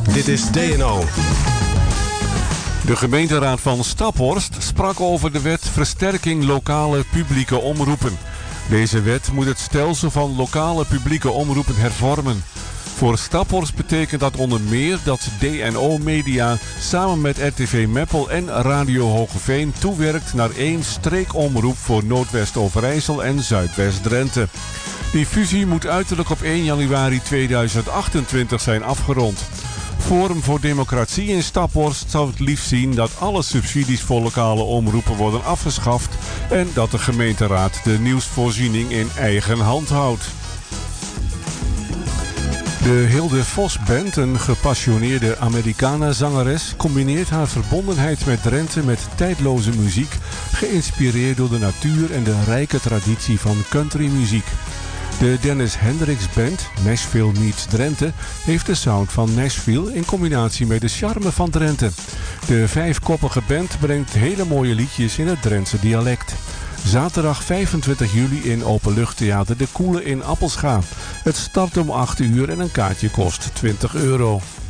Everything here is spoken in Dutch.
Dit is DNO. De gemeenteraad van Staphorst sprak over de wet versterking lokale publieke omroepen. Deze wet moet het stelsel van lokale publieke omroepen hervormen. Voor Staphorst betekent dat onder meer dat DNO Media samen met RTV Meppel en Radio Hoogeveen toewerkt naar één streekomroep voor Noordwest-Overijssel en Zuidwest-Drenthe. Die fusie moet uiterlijk op 1 januari 2028 zijn afgerond. Forum voor Democratie in Staphorst zou het liefst zien dat alle subsidies voor lokale omroepen worden afgeschaft en dat de gemeenteraad de nieuwsvoorziening in eigen hand houdt. De Hilde Vos Band, een gepassioneerde Americana-zangeres, combineert haar verbondenheid met Drenthe met tijdloze muziek, geïnspireerd door de natuur en de rijke traditie van countrymuziek. De Dennis Hendricks Band, Nashville meets Drenthe, heeft de sound van Nashville in combinatie met de charme van Drenthe. De vijfkoppige band brengt hele mooie liedjes in het Drentse dialect. Zaterdag 25 juli in Openluchttheater De Koele in Appelscha. Het start om 8 uur en een kaartje kost €20.